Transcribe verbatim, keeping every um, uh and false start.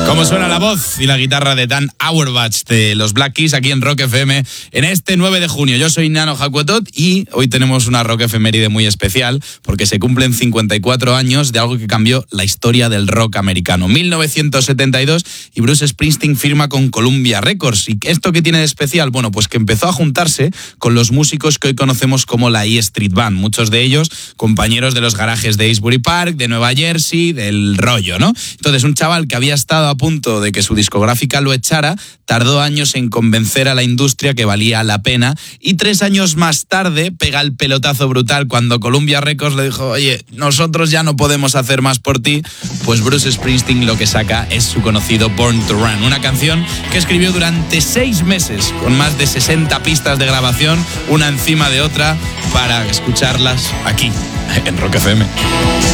Cómo suena la voz y la guitarra de Dan Auerbach de los Black Keys aquí en Rock F M en este nueve de junio. Yo soy Nano Jacuetot y hoy tenemos una rock efeméride muy especial porque se cumplen cincuenta y cuatro años de algo que cambió la historia del rock americano. mil novecientos setenta y dos y Bruce Springsteen firma con Columbia Records. ¿Y esto qué tiene de especial? Bueno, pues que empezó a juntarse con los músicos que hoy conocemos como la E Street Band. Muchos de ellos compañeros de los garajes de Asbury Park, de Nueva Jersey, del rollo, ¿no? Entonces un chaval que había estado a punto de que su discográfica lo echara, tardó años en convencer a la industria que valía la pena y tres años más tarde pega el pelotazo brutal cuando Columbia Records le dijo, oye, nosotros ya no podemos hacer más por ti, pues Bruce Springsteen lo que saca es su conocido Born to Run, una canción que escribió durante seis meses con más de sesenta pistas de grabación, una encima de otra, para escucharlas aquí en Rock F M.